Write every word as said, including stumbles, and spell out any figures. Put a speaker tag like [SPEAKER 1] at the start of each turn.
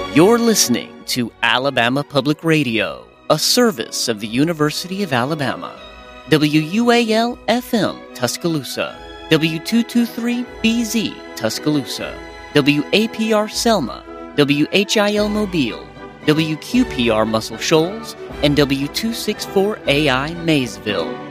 [SPEAKER 1] You're listening to Alabama Public Radio, a service of the University of Alabama. W U A L F M, Tuscaloosa. W two twenty-three B Z, Tuscaloosa. W A P R, Selma. W H I L, Mobile. W Q P R, Muscle Shoals. And W two sixty-four A I, Maysville.